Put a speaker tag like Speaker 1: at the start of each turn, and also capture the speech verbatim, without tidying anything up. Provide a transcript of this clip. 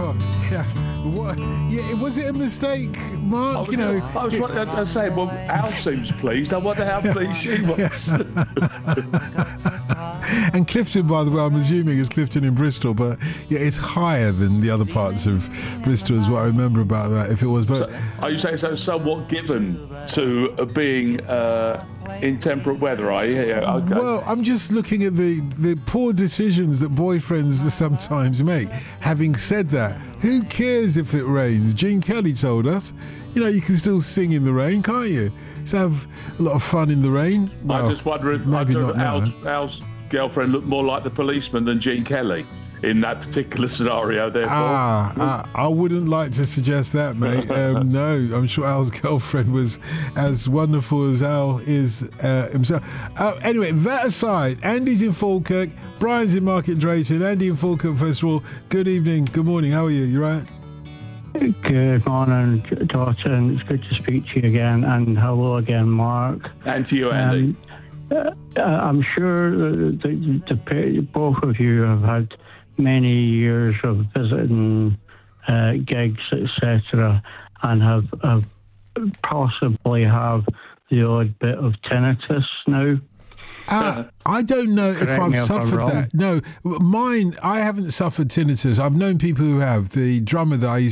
Speaker 1: well, yeah. What? Yeah, was it a mistake, Mark?
Speaker 2: I was,
Speaker 1: you know,
Speaker 2: I was
Speaker 1: it,
Speaker 2: wanting to say, well, Al seems pleased. I wonder how pleased she was.
Speaker 1: and Clifton, by the way, I'm assuming is Clifton in Bristol, but yeah, it's higher than the other parts of Bristol, is what I remember about that. If it was, but
Speaker 2: So, are you saying so somewhat given to uh, being uh, in temperate weather? Are you? Yeah, okay.
Speaker 1: Well, I'm just looking at the, the poor decisions that boyfriends sometimes make. Having said that, who cares if it rains? Gene Kelly told us, you know, you can still sing in the rain, can't you? So have a lot of fun in the rain. Well,
Speaker 2: I just wonder if, I
Speaker 1: maybe
Speaker 2: don't
Speaker 1: not
Speaker 2: know,
Speaker 1: now.
Speaker 2: Al's, Al's girlfriend looked more like the policeman than Gene Kelly in that particular scenario. Therefore,
Speaker 1: Ah, ah, I wouldn't like to suggest that, mate. Um, no, I'm sure Al's girlfriend was as wonderful as Al is uh, himself. Uh, anyway, that aside, Andy's in Falkirk, Brian's in Market Drayton. Andy in Falkirk, first of all, good evening, good morning, how are you? You right?
Speaker 3: Good morning, Dawson. It's good to speak to you again, and hello again, Mark.
Speaker 2: and to you, Andy.
Speaker 3: Um, uh, I'm sure that the, the, the, both of you have had many years of visiting uh, gigs, et cetera, and have, have possibly have the odd bit of tinnitus now.
Speaker 1: Uh, I don't know if
Speaker 3: Correct
Speaker 1: I've
Speaker 3: me if I'm
Speaker 1: suffered
Speaker 3: wrong.
Speaker 1: that. No, mine, I haven't suffered tinnitus. I've known people who have. The drummer that I used